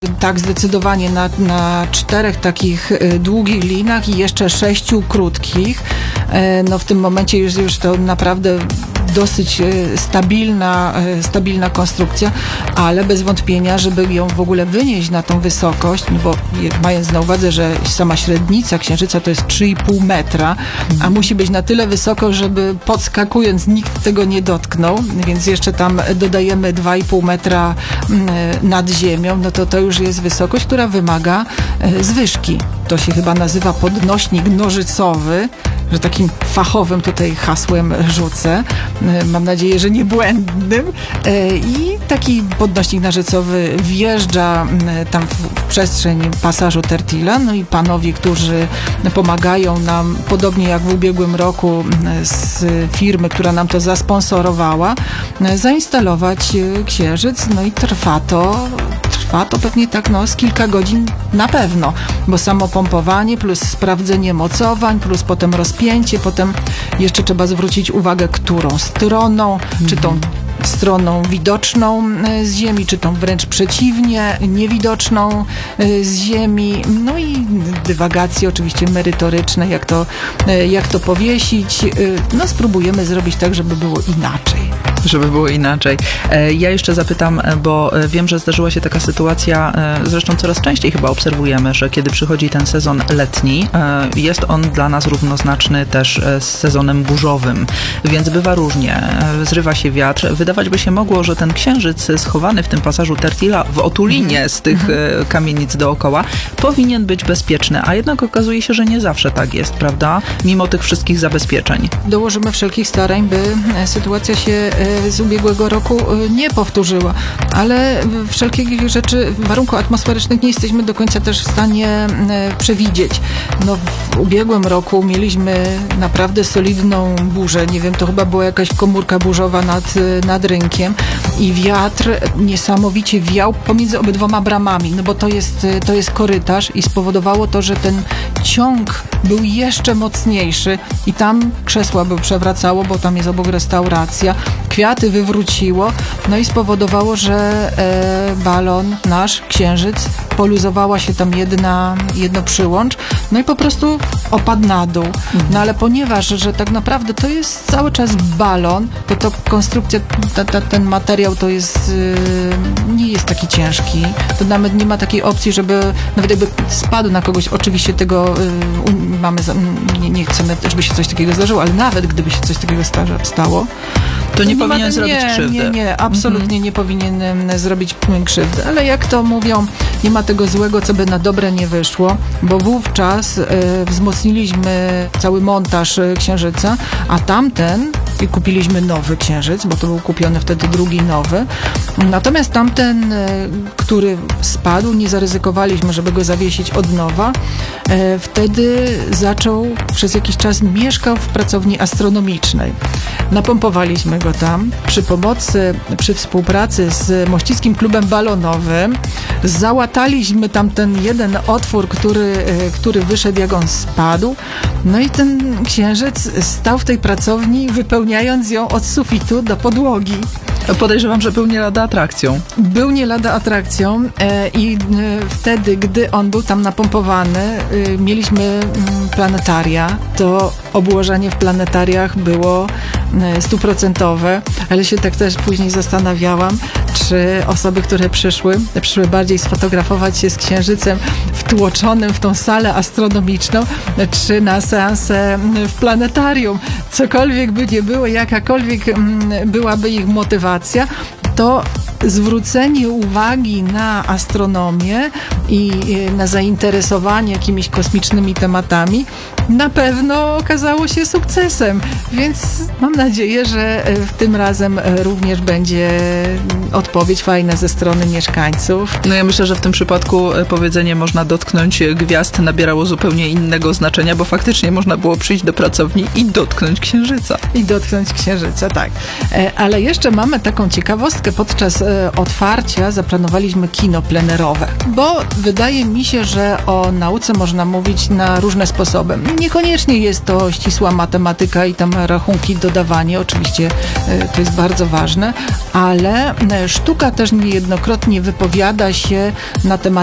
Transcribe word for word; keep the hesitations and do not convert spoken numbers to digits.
Tak, zdecydowanie na, na czterech takich długich linach i jeszcze sześciu krótkich. No w tym momencie już, już to naprawdę dosyć stabilna, stabilna konstrukcja, ale bez wątpienia, żeby ją w ogóle wynieść na tą wysokość, no bo mając na uwadze, że sama średnica Księżyca to jest trzy i pół metra, a musi być na tyle wysoko, żeby podskakując nikt tego nie dotknął, więc jeszcze tam dodajemy dwa i pół metra nad ziemią, no to to już jest wysokość, która wymaga zwyżki. To się chyba nazywa podnośnik nożycowy, że takim fachowym tutaj hasłem rzucę. Mam nadzieję, że nie błędnym. I taki podnośnik nożycowy wjeżdża tam w przestrzeń pasażu Tertila. No i panowie, którzy pomagają nam, podobnie jak w ubiegłym roku z firmy, która nam to zasponsorowała, zainstalować Księżyc. No i trwa to Trwa to pewnie tak no z kilka godzin na pewno, bo samo pompowanie plus sprawdzenie mocowań, plus potem rozpięcie, potem jeszcze trzeba zwrócić uwagę, którą stroną, mhm. czy tą stroną widoczną z Ziemi, czy tą wręcz przeciwnie, niewidoczną z Ziemi. No i dywagacje oczywiście merytoryczne, jak to, jak to powiesić. No spróbujemy zrobić tak, żeby było inaczej. Żeby było inaczej. Ja jeszcze zapytam, bo wiem, że zdarzyła się taka sytuacja, zresztą coraz częściej chyba obserwujemy, że kiedy przychodzi ten sezon letni, jest on dla nas równoznaczny też z sezonem burzowym, więc bywa różnie. Zrywa się wiatr. Wydawać by się mogło, że ten księżyc schowany w tym pasażu Tertila w otulinie z tych mm-hmm. kamienic dookoła powinien być bezpieczny, a jednak okazuje się, że nie zawsze tak jest, prawda? Mimo tych wszystkich zabezpieczeń. Dołożymy wszelkich starań, by sytuacja się z ubiegłego roku nie powtórzyła, ale wszelkich rzeczy, warunków atmosferycznych nie jesteśmy do końca też w stanie przewidzieć. No w ubiegłym roku mieliśmy naprawdę solidną burzę, nie wiem, to chyba była jakaś komórka burzowa nad, nad rynkiem i wiatr niesamowicie wiał pomiędzy obydwoma bramami, no bo to jest, to jest korytarz i spowodowało to, że ten ciąg był jeszcze mocniejszy i tam krzesła by przewracało, bo tam jest obok restauracja. Kwiaty wywróciło, no i spowodowało, że e, balon, nasz Księżyc, poluzowała się tam jedna, jedno przyłącz, no i po prostu opadł na dół. No ale ponieważ, że tak naprawdę to jest cały czas balon, to to konstrukcja, ta, ta, ten materiał to jest, y, nie jest taki ciężki. To nawet nie ma takiej opcji, żeby nawet jakby spadł na kogoś, oczywiście tego y, mamy, nie, nie chcemy, żeby się coś takiego zdarzyło, ale nawet gdyby się coś takiego sta, stało, to nie, nie powinien ma, zrobić nie, krzywdy. Nie, nie, absolutnie mhm. nie powinien zrobić krzywdy. Ale jak to mówią, nie ma tego złego, co by na dobre nie wyszło, bo wówczas y, wzmocniliśmy cały montaż Księżyca, a tamten i kupiliśmy nowy Księżyc, bo to był kupiony wtedy drugi nowy. Natomiast tamten, y, który spadł, nie zaryzykowaliśmy, żeby go zawiesić od nowa. Y, wtedy zaczął, przez jakiś czas mieszkał w pracowni astronomicznej. Napompowaliśmy go tam przy pomocy, przy współpracy z Mościckim Klubem Balonowym. Załataliśmy tam ten jeden otwór, który, który wyszedł, jak on spadł. No i ten Księżyc stał w tej pracowni, wypełniając ją od sufitu do podłogi. Podejrzewam, że był nie lada atrakcją. Był nie lada atrakcją e, i e, wtedy, gdy on był tam napompowany, e, mieliśmy m, planetaria. To obłożenie w planetariach było e, stuprocentowe, ale się tak też później zastanawiałam, czy osoby, które przyszły, przyszły bardziej sfotografować się z Księżycem wtłoczonym w tą salę astronomiczną, czy na seansę w planetarium. Cokolwiek by nie było, jakakolwiek m, byłaby ich motywacja, to zwrócenie uwagi na astronomię i na zainteresowanie jakimiś kosmicznymi tematami na pewno okazało się sukcesem, więc mam nadzieję, że tym razem również będzie odpowiedź fajna ze strony mieszkańców. No ja myślę, że w tym przypadku powiedzenie można dotknąć gwiazd nabierało zupełnie innego znaczenia, bo faktycznie można było przyjść do pracowni i dotknąć Księżyca. I dotknąć Księżyca, tak. Ale jeszcze mamy taką ciekawostkę podczas e, otwarcia zaplanowaliśmy kino plenerowe, bo wydaje mi się, że o nauce można mówić na różne sposoby. Niekoniecznie jest to ścisła matematyka i tam rachunki, dodawanie, oczywiście e, to jest bardzo ważne, ale e, sztuka też niejednokrotnie wypowiada się na temat